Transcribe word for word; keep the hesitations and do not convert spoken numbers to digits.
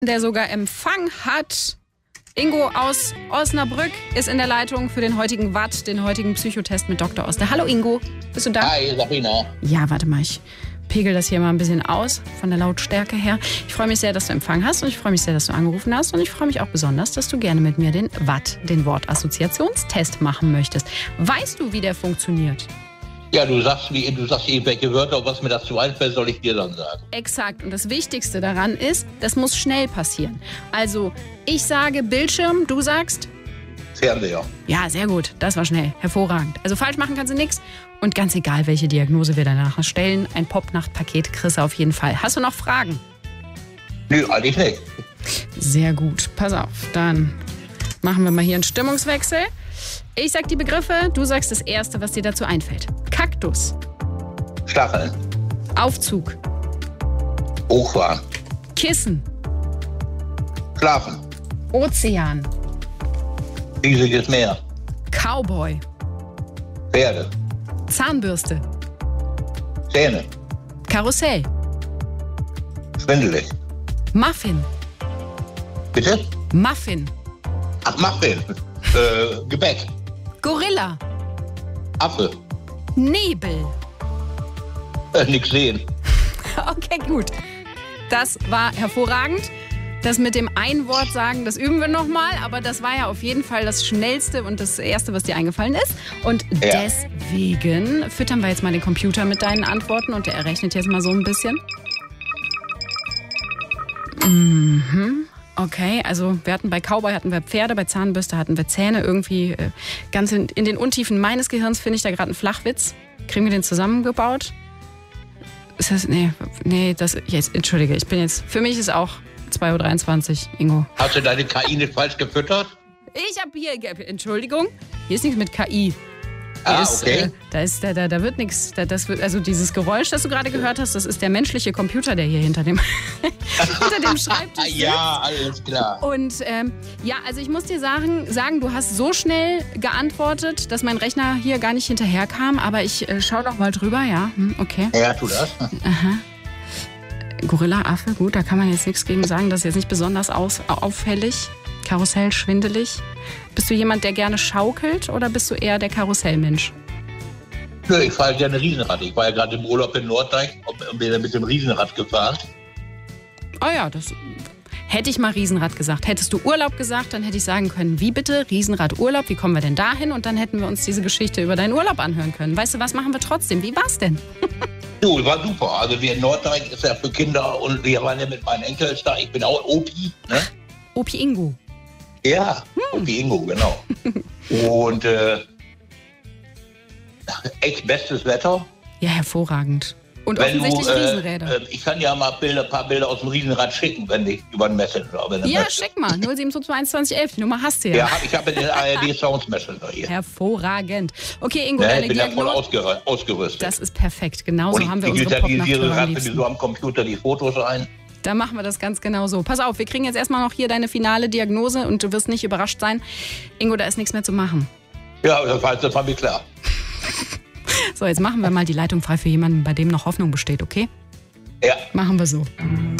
Der sogar Empfang hat. Ingo aus Osnabrück ist in der Leitung für den heutigen Watt, den heutigen Psychotest mit Doktor Oster. Hallo Ingo, bist du da? Hi, Sabrina. Ja, warte mal, ich pegel das hier mal ein bisschen aus von der Lautstärke her. Ich freue mich sehr, dass du Empfang hast und ich freue mich sehr, dass du angerufen hast und ich freue mich auch besonders, dass du gerne mit mir den Watt, den Wortassoziationstest machen möchtest. Weißt du, wie der funktioniert? Ja, du sagst, wie, du sagst irgendwelche Wörter und was mir dazu einfällt, soll ich dir dann sagen. Exakt. Und das Wichtigste daran ist, das muss schnell passieren. Also, ich sage Bildschirm, du sagst? Fernseher. Ja, sehr gut. Das war schnell. Hervorragend. Also falsch machen kannst du nichts. Und ganz egal, welche Diagnose wir danach stellen, ein Popnacht-Paket kriegst du auf jeden Fall. Hast du noch Fragen? Nö, eigentlich nicht. Sehr gut. Pass auf, dann machen wir mal hier einen Stimmungswechsel. Ich sag die Begriffe, du sagst das Erste, was dir dazu einfällt. Kaktus. Stacheln. Aufzug. Hochfahren. Kissen. Schlafen. Ozean. Riesiges Meer. Cowboy. Pferde. Zahnbürste. Zähne. Karussell. Schwindelig. Muffin. Bitte? Muffin. Ach, Muffin. äh, Gebäck. Gorilla. Affe. Nebel. Äh, nix sehen. Okay, gut. Das war hervorragend. Das mit dem Ein-Wort sagen, das üben wir nochmal. Aber das war ja auf jeden Fall das Schnellste und das Erste, was dir eingefallen ist. Und Ja. deswegen füttern wir jetzt mal den Computer mit deinen Antworten. Und der errechnet jetzt mal so ein bisschen. Mhm. Okay, also wir hatten bei Cowboy hatten wir Pferde, bei Zahnbürste hatten wir Zähne. Irgendwie äh, ganz in, in den Untiefen meines Gehirns finde ich da gerade einen Flachwitz. Kriegen wir den zusammengebaut? Ist das, nee, nee, das, jetzt, entschuldige, ich bin jetzt, für mich ist auch zwei Uhr dreiundzwanzig, Ingo. Hast du deine K I nicht falsch gefüttert? Ich habe hier, Entschuldigung, hier ist nichts mit K I. Hier Ah, ist, okay. Äh, da, ist, da, da, da wird nichts, da, das wird, also dieses Geräusch, das du gerade gehört hast, das ist der menschliche Computer, der hier hinter dem, hinter dem Schreibtisch sitzt. Ja, alles klar. Und ähm, ja, also ich muss dir sagen, sagen, du hast so schnell geantwortet, dass mein Rechner hier gar nicht hinterherkam, aber ich äh, schau doch mal drüber, ja, hm, okay. Ja, tu das. Aha. Gorilla, Affe, gut, da kann man jetzt nichts gegen sagen, das ist jetzt nicht besonders aus, auffällig. Karussell, schwindelig. Bist du jemand, der gerne schaukelt oder bist du eher der Karussellmensch? Nö, ich fahre gerne Riesenrad. Ich war ja gerade im Urlaub in Norddeich und bin mit dem Riesenrad gefahren. Oh ja, das hätte ich mal Riesenrad gesagt. Hättest du Urlaub gesagt, dann hätte ich sagen können, wie bitte, Riesenrad Urlaub, wie kommen wir denn dahin? Und dann hätten wir uns diese Geschichte über deinen Urlaub anhören können. Weißt du, was machen wir trotzdem? Wie war's denn? Du, war super. Also wir in Norddeich ist ja für Kinder und wir waren ja mit meinen Enkels da. Ich bin auch Opi, ne? Opi Ingo. Ja, hm. Opi Ingo, genau. Und äh, echt bestes Wetter. Ja, hervorragend. Und Wenn offensichtlich du, äh, Riesenräder. Äh, ich kann ja mal Bilder, ein paar Bilder aus dem Riesenrad schicken, wenn ich über den Messenger. Wenn Ja, möchtest. schick mal. null sieben zwei zwei eins zwei elf, die Nummer hast du ja. Ja, hab, ich habe den A R D Sounds Messenger hier. Hervorragend. Okay, Ingo, Ja, deine ich bin ja voll Diagnose. ausger ausgerüstet. Das ist perfekt. Genauso und ich, haben wir ich unsere digitalisiere Popnacht am gerade liebsten. so am Computer die Fotos ein. Da machen wir das ganz genau so. Pass auf, wir kriegen jetzt erstmal noch hier deine finale Diagnose und du wirst nicht überrascht sein. Ingo, da ist nichts mehr zu machen. Ja, das war, das war mir klar. So, jetzt machen wir mal die Leitung frei für jemanden, bei dem noch Hoffnung besteht, okay? Ja. Machen wir so.